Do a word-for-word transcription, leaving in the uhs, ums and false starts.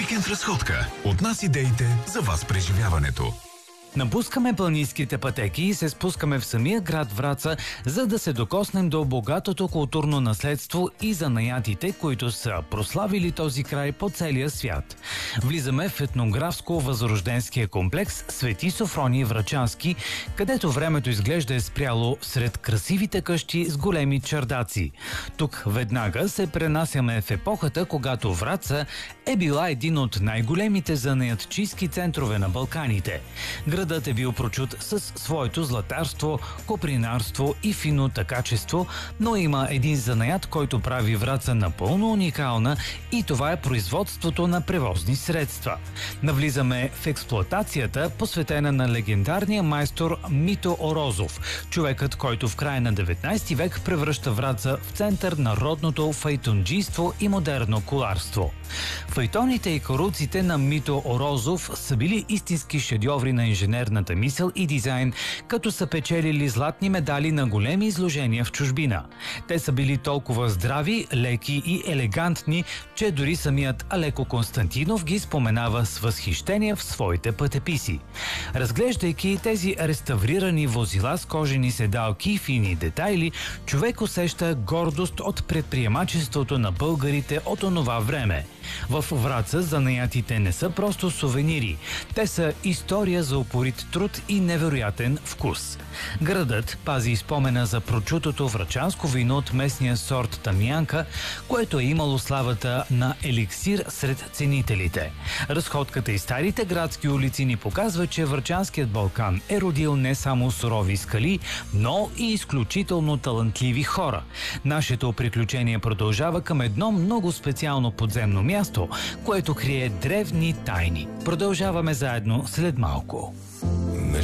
Уикенд разходка. От нас идеите за вас преживяването. Напускаме планинските пътеки и се спускаме в самия град Враца, за да се докоснем до богатото културно наследство и занаятите, които са прославили този край по целия свят. Влизаме в етнографско-възрожденския комплекс Свети Софроний Врачански, където времето изглежда е спряло сред красивите къщи с големи чардаци. Тук веднага се пренасяме в епохата, когато Враца е била един от най-големите занаятчийски центрове на Балканите. Градът е бил прочут със своето златарство, копринарство и фино такачество, но има един занаят, който прави Враца напълно уникална, и това е производството на превозни средства. Навлизаме в експлоатацията, посветена на легендарния майстор Мито Орозов, човекът, който в края на деветнайсети век превръща Враца в център на родното файтонджийство и модерно коларство. Файтоните и каруците на Мито Орозов са били истински шедьоври на инженерната мисъл и дизайн, като са печелили златни медали на големи изложения в чужбина. Те са били толкова здрави, леки и елегантни, че дори самият Алеко Константинов ги споменава с възхищение в своите пътеписи. Разглеждайки тези реставрирани возила с кожени седалки и фини детайли, човек усеща гордост от предприемачеството на българите от онова време. В Враца занаятите не са просто сувенири. Те са история за упорит труд и невероятен вкус. Градът пази спомена за прочутото врачанско вино от местния сорт Тамянка, което е имало славата на еликсир сред ценителите. Разходката и старите градски улици ни показва, че Врачанският Балкан е родил не само сурови скали, но и изключително талантливи хора. Нашето приключение продължава към едно много специално подземно място, което крие древни тайни. Продължаваме заедно след малко.